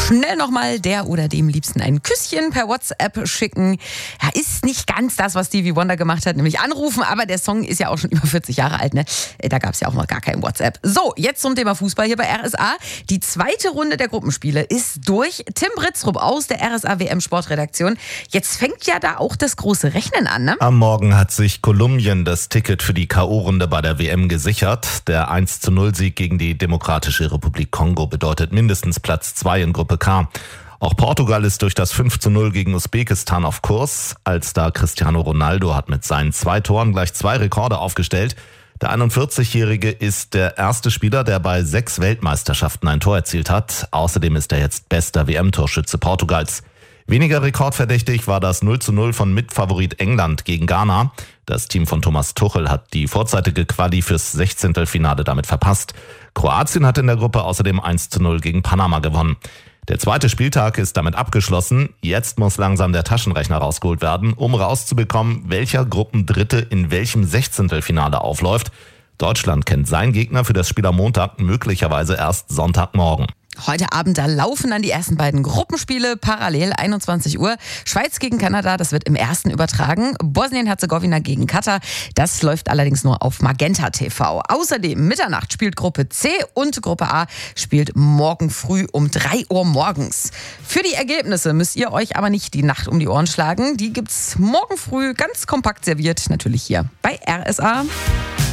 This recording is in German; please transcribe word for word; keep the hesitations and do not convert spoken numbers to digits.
Schnell nochmal der oder dem Liebsten ein Küsschen per WhatsApp schicken. Ja, ist nicht ganz das, was Stevie Wonder gemacht hat, nämlich anrufen, aber der Song ist ja auch schon über vierzig Jahre alt, ne? Da gab es ja auch noch gar kein WhatsApp. So, jetzt zum Thema Fußball hier bei R S A. Die zweite Runde der Gruppenspiele ist durch. Tim Britztrup aus der R S A W M Sportredaktion. Jetzt fängt ja da auch das große Rechnen an, ne? Am Morgen hat sich Kolumbien das Ticket für die K O-Runde bei der W M gesichert. Der eins zu null Sieg gegen die Demokratische Republik Kongo bedeutet mindestens Platz zwei in Gruppe K. Auch Portugal ist durch das fünf zu null gegen Usbekistan auf Kurs. Allstar Cristiano Ronaldo hat mit seinen zwei Toren gleich zwei Rekorde aufgestellt. Der einundvierzigjährige ist der erste Spieler, der bei sechs Weltmeisterschaften ein Tor erzielt hat. Außerdem ist er jetzt bester W M-Torschütze Portugals. Weniger rekordverdächtig war das null zu null von Mitfavorit England gegen Ghana. Das Team von Thomas Tuchel hat die vorzeitige Quali fürs Sechzehntelfinale damit verpasst. Kroatien hat in der Gruppe außerdem eins zu null gegen Panama gewonnen. Der zweite Spieltag ist damit abgeschlossen. Jetzt muss langsam der Taschenrechner rausgeholt werden, um rauszubekommen, welcher Gruppendritte in welchem Sechzehntelfinale aufläuft. Deutschland kennt seinen Gegner für das Spiel am Montag möglicherweise erst Sonntagmorgen. Heute Abend, da laufen dann die ersten beiden Gruppenspiele parallel, einundzwanzig Uhr. Schweiz gegen Kanada, das wird im ersten übertragen. Bosnien-Herzegowina gegen Katar, das läuft allerdings nur auf Magenta T V. Außerdem Mitternacht spielt Gruppe C und Gruppe A spielt morgen früh um drei Uhr morgens. Für die Ergebnisse müsst ihr euch aber nicht die Nacht um die Ohren schlagen. Die gibt's morgen früh ganz kompakt serviert, natürlich hier bei R S A.